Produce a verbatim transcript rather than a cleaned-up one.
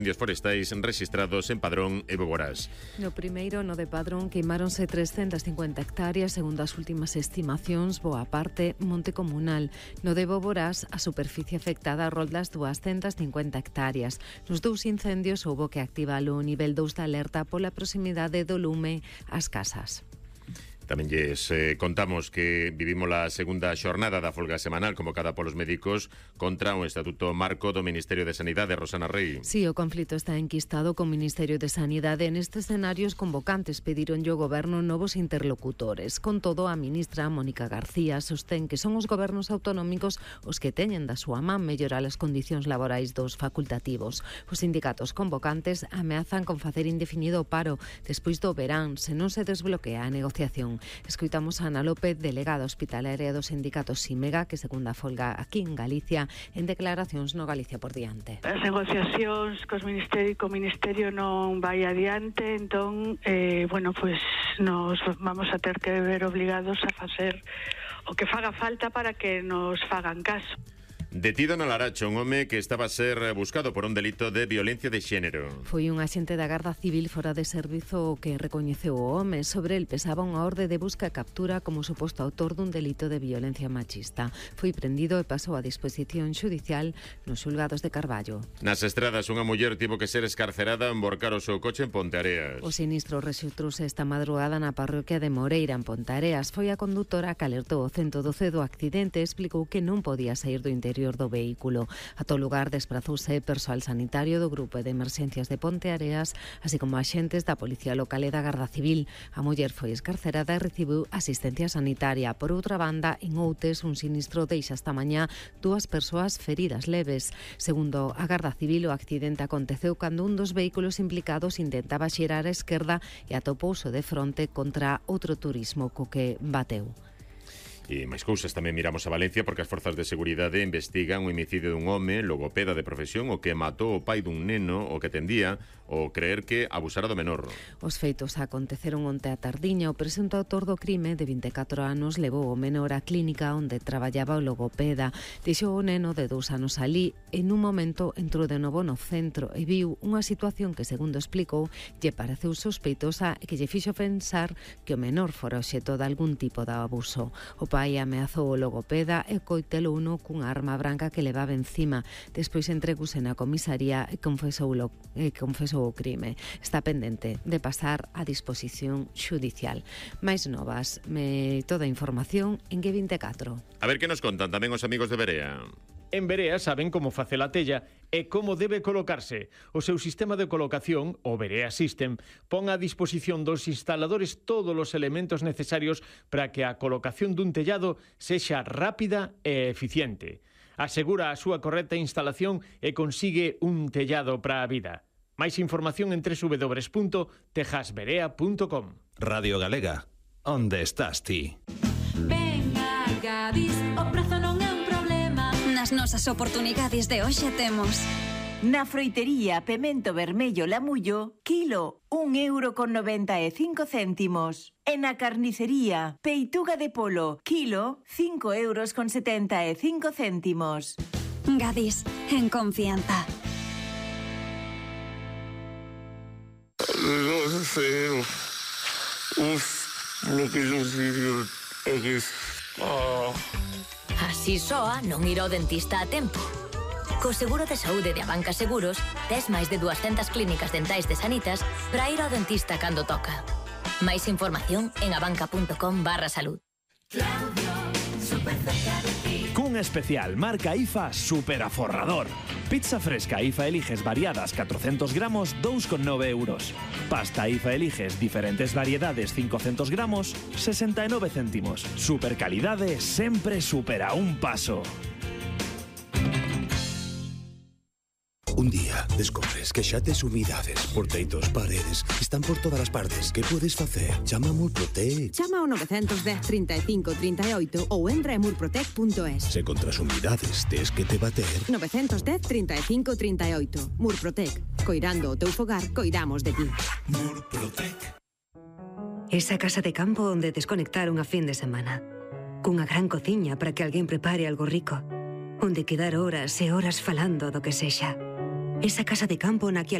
incendios forestais rexistrados en Padrón e Boborás. No primeiro, no de Padrón, queimáronse trescentas cincuenta hectáreas, segundo as últimas estimacións, boa parte monte comunal. No de Boborás, a superficie afectada rolda as duascentas cincuenta hectáreas. Nos dous incendios houbo que activar o nivel dous da alerta pola proximidade do lume ás casas. Tamén lles eh, contamos que vivimos a segunda xornada da folga semanal convocada polos médicos contra o Estatuto Marco do Ministerio de Sanidade. Rosana Rei. Sí, o conflito está enquistado co Ministerio de Sanidade. Neste escenario, os convocantes pedironlle ao goberno novos interlocutores. Con todo, a ministra Mónica García sostén que son os gobernos autonómicos os que teñen da súa man mellorar as condicións laborais dos facultativos. Os sindicatos convocantes ameazan con facer indefinido o paro despois do verán se non se desbloquea a negociación. Escoitamos a Ana López, delegada hospitalaria do sindicato Simega, que segunda folga aquí en Galicia, en declaracións no Galicia por diante. As negociacións cos ministerio, co ministerio non vai adiante, entón, eh, bueno, pues nos vamos a ter que ver obligados a facer o que faga falta para que nos fagan caso. Detido na Laracha un home que estaba a ser buscado por un delito de violencia de xénero. Foi un axente da Garda Civil fora de servizo que recoñeceu o home. Sobre el pesaba unha orde de busca e captura como suposto autor dun delito de violencia machista. Foi prendido e pasou a disposición xudicial nos xulgados de Carballo. Nas estradas, unha muller tivo que ser escarcerada en borcar o seu coche en Ponteareas. O sinistro rexistrose esta madrugada na parroquia de Moreira, en Ponteareas. Foi a condutora que alertou o ciento doce do accidente e explicou que non podía sair do interior do vehículo. A todo lugar desprazouse persoal sanitario do Grupo de Emerxencias de Ponteareas, así como axentes da Policía Local e da Garda Civil. A muller foi escarcerada e recibiu asistencia sanitaria. Por outra banda, en Outes, un sinistro deixa esta mañá dúas persoas feridas leves. Segundo a Garda Civil, o accidente aconteceu cando un dos vehículos implicados intentaba xirar á esquerda e atopouse de fronte contra outro turismo co que bateu. E máis cousas, tamén miramos a Valencia porque as forzas de seguridade investigan o homicidio dun home logopeda de profesión o que matou o pai dun neno o que tendía o creer que abusara do menor. Os feitos aconteceron onte a tardiña. O presunto autor do crime, de vinte e catro anos, levou o menor á clínica onde traballaba o logopeda. Deixou o neno de dous anos alí. En un momento entrou de novo no centro e viu unha situación que, segundo explicou, lle pareceu sospeitosa e que lle fixo pensar que o menor fora obxecto de algún tipo de abuso. O pai ameazou o logopeda e coitelouno cunha arma branca que levaba encima. Despois entregouse na comisaría e confesou, lo, e confesou o crime. Está pendente de pasar a disposición xudicial. Máis novas, me, toda a información en G veinticuatro. A ver que nos contan tamén os amigos de Berea. En Berea saben como facer a tella e como debe colocarse. O seu sistema de colocación, o Berea System, pon a disposición dos instaladores todos os elementos necesarios para que a colocación dun tellado sexa rápida e eficiente. Asegura a súa correcta instalación e consigue un tellado para a vida. Máis información en doble u doble u doble u punto tejasberea punto com. Radio Galega, onde estás ti? Venga, Gadis, o prazo non é un problema. Nas nosas oportunidades de hoxe temos na froitería pemento vermello Lamullo, kilo un euro con noventa e cinco céntimos. E na carnicería peituga de polo, kilo cinco euros con setenta e cinco céntimos. Gadis, en confianza. Non sei, uf, lo que non sei é que... Oh. Así soa non ir ao dentista a tempo. Co seguro de saúde de Abanca Seguros, tes máis de duascentas clínicas dentais de Sanitas para ir ao dentista cando toca. Máis información en abanca punto com barra salud. Cun especial marca I F A super aforrador. Pizza fresca I F A Eliges variadas catrocentos gramos, dous con nove euros. Pasta I F A Eliges diferentes variedades cincocentos gramos, sesenta e nove céntimos. Super calidade sempre supera un paso. Un día descobres que xa tes humidades por teitos, paredes, están por todas as partes. Que podes facer? Chama a Murprotec. Chama ao nove un cero, trinta e cinco, trinta e oito ou entra en murprotec punto es. Se contra as humidades tes que te bater... nove un cero, trinta e cinco, trinta e oito. Murprotec. Coidando o teu fogar, coidamos de ti. Murprotec. Esa casa de campo onde desconectar unha fin de semana. Cunha gran cociña para que alguén prepare algo rico. Onde quedar horas e horas falando do que sexa. Esa casa de campo na que